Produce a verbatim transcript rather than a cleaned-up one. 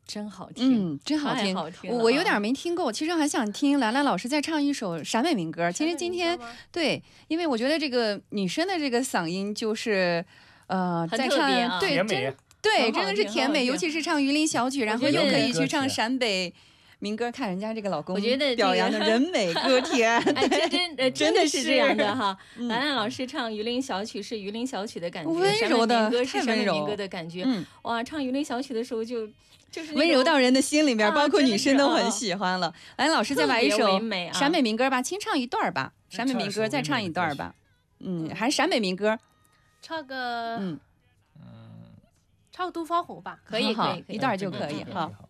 真好听， 嗯，真好听， 好听我有点没听够，其实还想听兰兰老师再唱一首陕北民歌。其实今天对，因为我觉得这个女生的这个嗓音就是呃在唱、 啊、对真对真的是甜美，尤其是唱榆林小曲，然后又可以去唱陕北民歌，看人家这个老公我觉得表扬的人美歌甜， 哎，真呃真的是这样的哈。兰兰老师唱榆林小曲是榆林小曲的感觉， 温柔的， 陕北民歌是陕北民歌的感觉。嗯，哇，唱榆林小曲的时候就就是温柔到人的心里面，包括女生都很喜欢了。兰兰老师再来一首陕北民歌吧，清唱一段吧，陕北民歌再唱一段吧。嗯，还是陕北民歌， 唱个嗯唱个东方红吧， 可以可以， 一段就可以哈。